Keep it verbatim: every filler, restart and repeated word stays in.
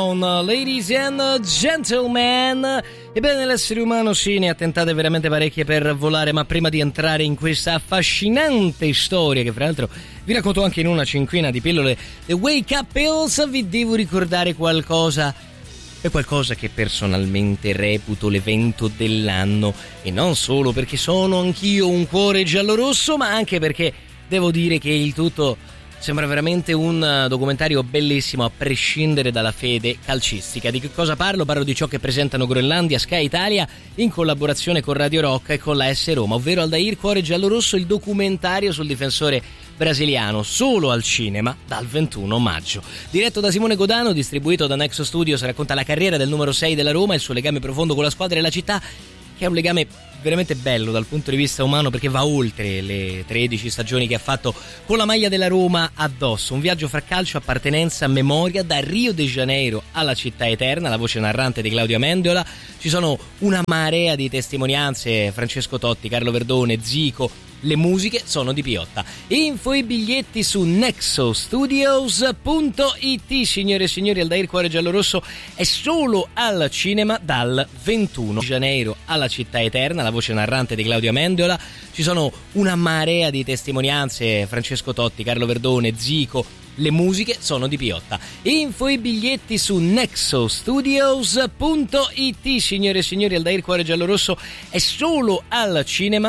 Down, ladies and gentlemen. Ebbene, l'essere umano sì, ne ha tentate veramente parecchie per volare, ma prima di entrare in questa affascinante storia, che fra l'altro vi racconto anche in una cinquina di pillole, The Wake Up Pills, vi devo ricordare qualcosa. È qualcosa che personalmente reputo l'evento dell'anno, e non solo perché sono anch'io un cuore giallorosso, ma anche perché devo dire che il tutto sembra veramente un documentario bellissimo a prescindere dalla fede calcistica. Di che cosa parlo? Parlo di ciò che presentano Groenlandia, Sky Italia in collaborazione con Radio Rock e con la S Roma, ovvero Aldair Cuore Giallorosso, il documentario sul difensore brasiliano, solo al cinema dal ventuno maggio. Diretto da Simone Godano, distribuito da Nexo Studios, racconta la carriera del numero sei della Roma, il suo legame profondo con la squadra e la città, che è un legame veramente bello dal punto di vista umano, perché va oltre le tredici stagioni che ha fatto con la maglia della Roma addosso. Un viaggio fra calcio, appartenenza, memoria, da Rio de Janeiro alla città eterna, la voce narrante di Claudio Amendola. Ci sono una marea di testimonianze: Francesco Totti, Carlo Verdone, Zico. Le musiche sono di Piotta. Info e biglietti su nexo studios punto it. Signore e signori, Aldair Cuore Giallorosso è solo al cinema dal ventuno Janeiro alla città eterna, la voce narrante di Claudio Amendola. Ci sono una marea di testimonianze: Francesco Totti, Carlo Verdone, Zico. Le musiche sono di Piotta. Info e biglietti su nexo studios punto it. Signore e signori, Aldair Cuore Giallorosso è solo al cinema